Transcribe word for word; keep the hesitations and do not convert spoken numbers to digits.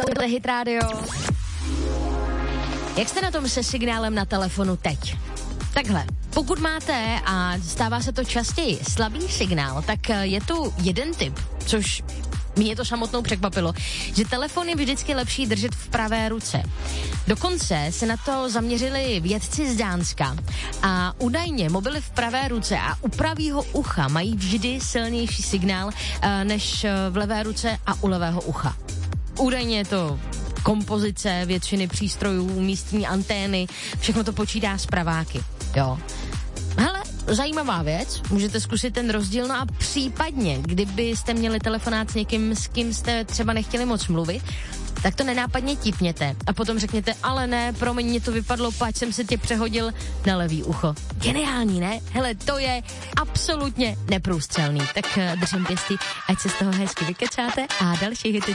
Tohle Hit Radio. Jak jste na tom se signálem na telefonu teď? Takhle, pokud máte, a stává se to častěji, slabý signál, tak je tu jeden tip, což mě to samotnou překvapilo, že telefon je vždycky lepší držet v pravé ruce. Dokonce se na to zaměřili vědci z Dánska a údajně mobily v pravé ruce a u pravého ucha mají vždy silnější signál uh, než v levé ruce a u levého ucha. Údajně je to kompozice většiny přístrojů, místní antény, všechno to počítá z praváky, jo. Hele, zajímavá věc, můžete zkusit ten rozdíl, no a případně, kdybyste měli telefonát s někým, s kým jste třeba nechtěli moc mluvit, tak to nenápadně tipněte a potom řekněte, ale ne, promiň, mě to vypadlo, páč jsem se tě přehodil na levý ucho. Geniální, ne? Hele, to je absolutně neprůstřelný. Tak držím pěstí, ať se z toho hezky vykecáte a další hity